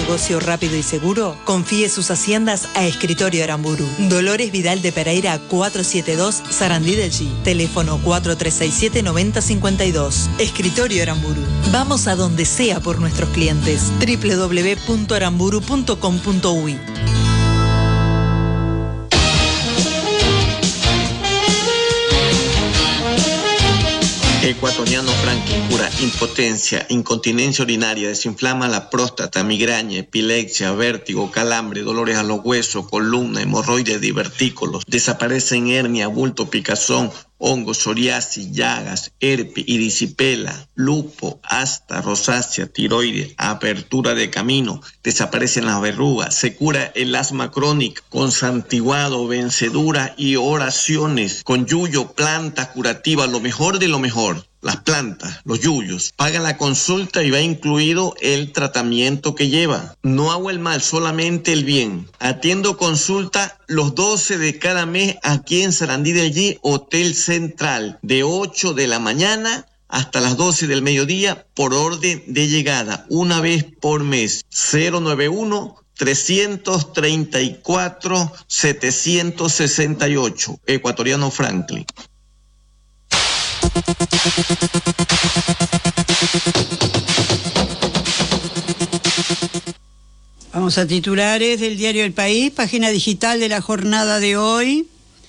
negocio rápido y seguro? Confíe sus haciendas a Escritorio Aramburu. Dolores Vidal de Pereira 472, Sarandí del G. Teléfono 4367-9052. Escritorio Aramburu. Vamos a donde sea por nuestros clientes. www.aramburu.com.uy. Ecuatoriano Franklin cura impotencia, incontinencia urinaria, desinflama la próstata, migraña, epilepsia, vértigo, calambre, dolores a los huesos, columna, hemorroides, divertículos. Desaparecen hernia, bulto, picazón, hongos, psoriasis, llagas, herpes, erisipela, lupo, asta, rosácea, tiroides, apertura de camino. Desaparecen las verrugas. Se cura el asma crónica con santiguado, vencedura y oraciones. Con yuyo, planta curativa, lo mejor de lo mejor. Las plantas, los yuyos. Paga la consulta y va incluido el tratamiento que lleva. No hago el mal, solamente el bien. Atiendo consulta los 12 de cada mes aquí en Sarandí del G, Hotel Central, de 8 de la mañana hasta las 12 del mediodía por orden de llegada, una vez por mes. 091-334-768. Ecuatoriano Franklin. Vamos a titulares del diario El País, página digital de la jornada de hoy.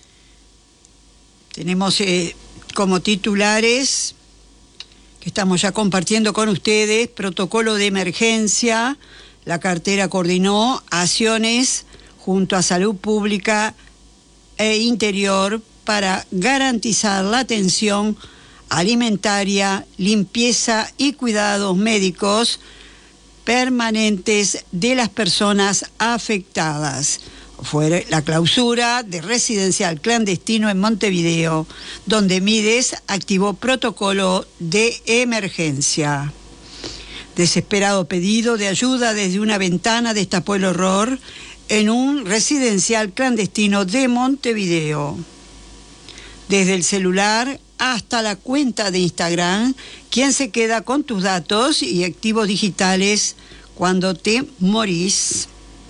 Tenemos como titulares que estamos ya compartiendo con ustedes: protocolo de emergencia. La cartera coordinó acciones junto a Salud Pública e Interior para garantizar la atención alimentaria, limpieza y cuidados médicos permanentes de las personas afectadas. Fue la clausura de residencial clandestino en Montevideo, donde Mides activó protocolo de emergencia. Desesperado pedido de ayuda desde una ventana destapó el horror en un residencial clandestino de Montevideo. Desde el celular hasta la cuenta de Instagram, ¿quién se queda con tus datos y activos digitales cuando te morís?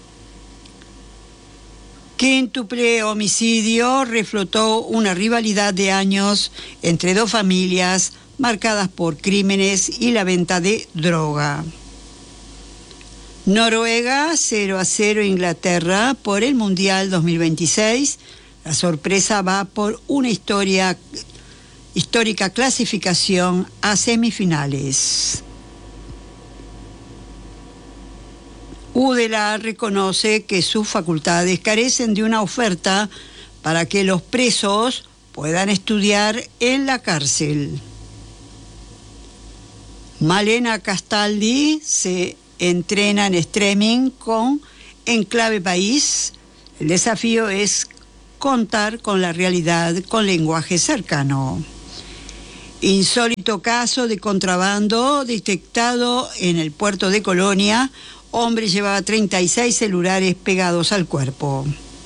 Quíntuple homicidio reflotó una rivalidad de años entre dos familias marcadas por crímenes y la venta de droga. Noruega 0-0 Inglaterra por el Mundial 2026. La sorpresa va por una histórica clasificación a semifinales. UDELA reconoce que sus facultades carecen de una oferta para que los presos puedan estudiar en la cárcel. Malena Castaldi se entrena en streaming con Enclave País. El desafío es contar con la realidad con lenguaje cercano. Insólito caso de contrabando detectado en el puerto de Colonia. Hombre llevaba 36 celulares pegados al cuerpo.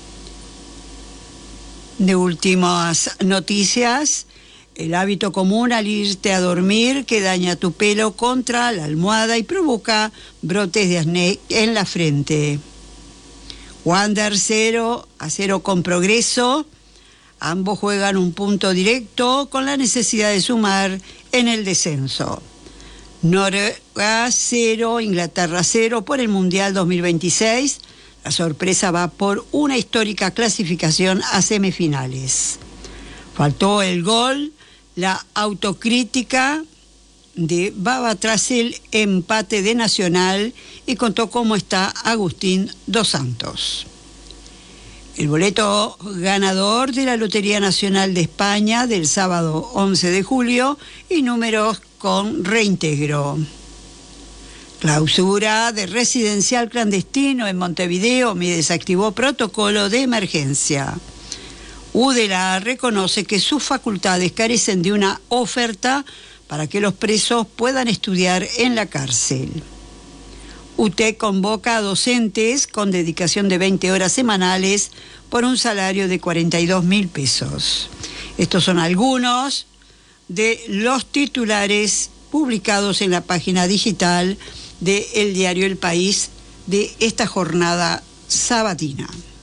De últimas noticias, el hábito común al irte a dormir que daña tu pelo contra la almohada y provoca brotes de acné en la frente. Wander 0-0 con Progreso. Ambos juegan un punto directo con la necesidad de sumar en el descenso. Noruega 0, Inglaterra 0 por el Mundial 2026. La sorpresa va por una histórica clasificación a semifinales. Faltó el gol, la autocrítica de Baba tras el empate de Nacional y contó cómo está Agustín Dos Santos. El boleto ganador de la Lotería Nacional de España del sábado 11 de julio y números con reintegro. Clausura de residencial clandestino en Montevideo. Mides activó protocolo de emergencia. UDELA reconoce que sus facultades carecen de una oferta para que los presos puedan estudiar en la cárcel. UTEC convoca a docentes con dedicación de 20 horas semanales por un salario de 42.000 pesos. Estos son algunos de los titulares publicados en la página digital del diario El País de esta jornada sabatina.